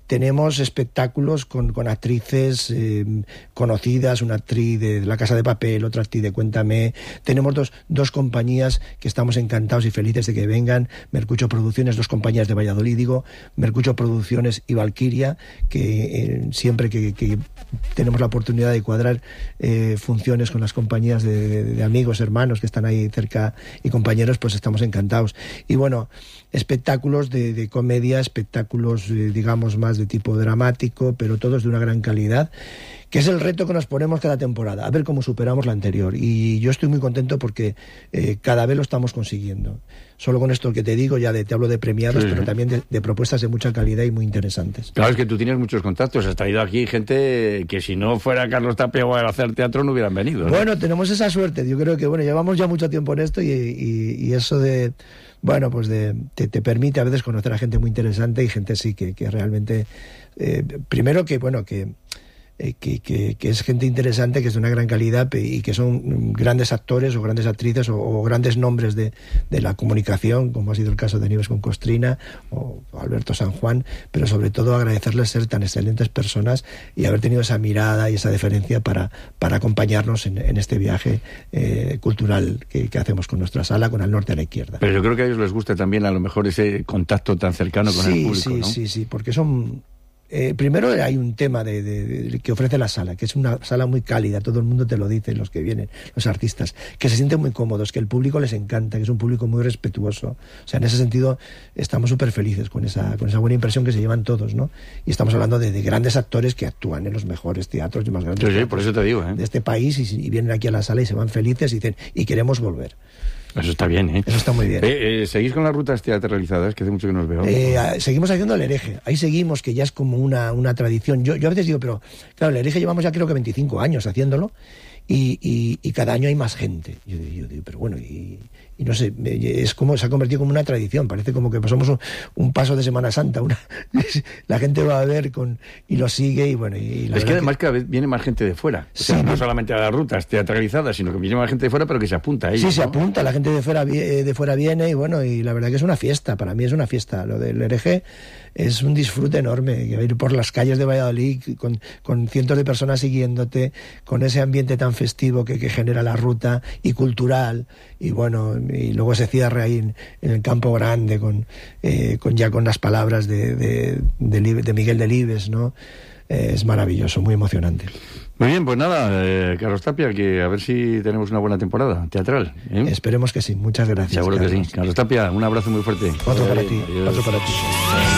tenemos espectáculos con actrices conocidas, una actriz de La Casa de Papel, otra actriz de Cuéntame. Tenemos dos compañías que estamos encantados y felices de que vengan, Mercucho Producciones, 2 compañías de Valladolid, digo, Mercucho Producciones y Valquiria, que siempre que tenemos la oportunidad de cuadrar funciones con las compañías de amigos, hermanos que están ahí cerca y compañeros, pues estamos encantados. Y bueno, espectáculos de comedia, espectáculos digamos más de tipo dramático, pero todos de una gran calidad, que es el reto que nos ponemos cada temporada, a ver cómo superamos la anterior. Y yo estoy muy contento porque cada vez lo estamos consiguiendo. Solo con esto que te digo, ya te hablo de premiados, sí, pero también de propuestas de mucha calidad y muy interesantes. Claro, es que tú tienes muchos contactos, has traído aquí gente que si no fuera Carlos Tapia o a hacer teatro no hubieran venido, ¿no? Bueno, tenemos esa suerte, yo creo que bueno, llevamos ya mucho tiempo en esto y eso de... Bueno, pues te permite a veces conocer a gente muy interesante y gente sí que realmente... primero que, bueno, que es gente interesante, que es de una gran calidad y que son grandes actores o grandes actrices o grandes nombres de la comunicación, como ha sido el caso de Nieves con Costrina o Alberto San Juan, pero sobre todo agradecerles ser tan excelentes personas y haber tenido esa mirada y esa deferencia para acompañarnos en este viaje cultural que hacemos con nuestra sala, con Al Norte a la Izquierda. Pero yo creo que a ellos les gusta también a lo mejor ese contacto tan cercano con el público, ¿no? Sí, porque son... primero hay un tema que ofrece la sala, que es una sala muy cálida, todo el mundo te lo dice, los que vienen, los artistas, que se sienten muy cómodos, que el público les encanta, que es un público muy respetuoso. O sea, en ese sentido estamos súper felices con esa buena impresión que se llevan todos, ¿no? Y estamos hablando de grandes actores que actúan en los mejores teatros y más grandes sí, por eso te digo, de este país y vienen aquí a la sala y se van felices y dicen, y queremos volver. Eso está bien, ¿eh? Eso está muy bien. ¿Seguís con las rutas teatralizadas? Que hace mucho que nos veo. Seguimos haciendo El Hereje. Ahí seguimos, que ya es como una tradición. Yo a veces digo, pero claro, El Hereje llevamos ya creo que 25 años haciéndolo y cada año hay más gente. Yo digo, pero bueno, y no sé, es como se ha convertido como una tradición. Parece como que pasamos un paso de Semana Santa. La gente va a ver y lo sigue y bueno. Es que además cada vez viene más gente de fuera. O sea, no solamente a las rutas teatralizadas, sino que viene más gente de fuera, pero que se apunta a ello. Sí, ¿no? se apunta, la gente de fuera viene y bueno, y la verdad que es una fiesta. Para mí es una fiesta. Lo del hereje es un disfrute enorme, ir por las calles de Valladolid con cientos de personas siguiéndote, con ese ambiente tan festivo que genera la ruta y cultural, y bueno, y luego se cierra ahí en el Campo Grande con las palabras de Miguel Delibes, ¿no? Es maravilloso, muy emocionante. Muy bien, pues nada, Carlos Tapia, que a ver si tenemos una buena temporada teatral, ¿eh? Esperemos que sí, muchas gracias. Seguro Carlos. que sí. Carlos Tapia, un abrazo muy fuerte. Otro para ti, otro para ti.